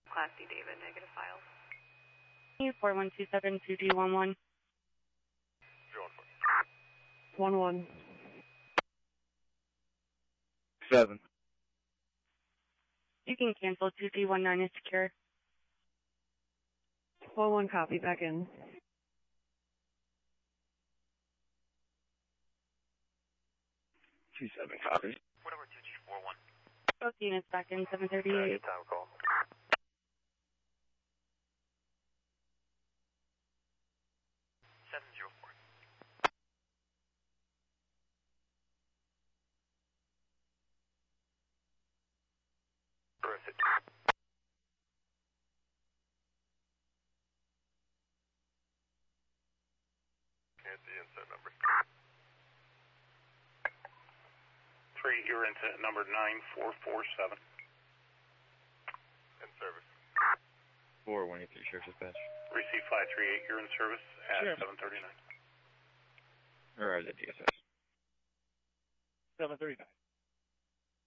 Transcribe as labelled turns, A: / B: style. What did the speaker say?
A: Class D David, negative files.
B: 4127-2311.
C: 11.
D: 7.
B: You can cancel. 2319 is secure.
C: 11 copy, back in.
D: 27 copy.
E: Whatever, 2G41.
B: Both units back in 738.
E: Time call. 704. Terrific. Here's the insert number.
F: 3, you're into number 9447.
E: In service.
D: 4183 Sheriff's Dispatch.
F: Receive 538, you're in service at
D: Sure.
F: 739.
D: Or is it DSS?
G: 739.